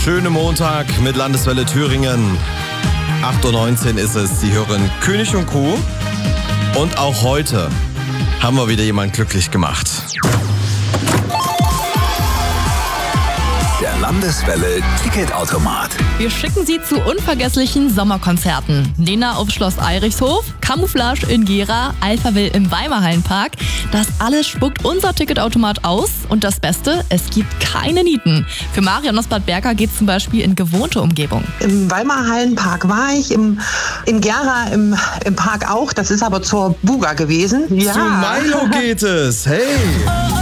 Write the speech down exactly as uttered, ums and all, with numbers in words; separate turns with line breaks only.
schönen Montag mit Landeswelle Thüringen. acht Uhr neunzehn ist es. Sie hören König und Kuh. Und auch heute haben wir wieder jemanden glücklich gemacht.
Der Landeswelle Ticketautomat.
Wir schicken Sie zu unvergesslichen Sommerkonzerten. Nena auf Schloss Eirichshof, Camouflage in Gera, Alphaville im Weimarhallenpark. Das alles spuckt unser Ticketautomat aus. Und das Beste, es gibt keine Nieten. Für Marion aus Bad Berka geht es zum Beispiel in gewohnte Umgebung.
Im Weimarhallenpark war ich, im, in Gera im, im Park auch. Das ist aber zur Buga gewesen.
Ja. Zu Milo geht es. Hey!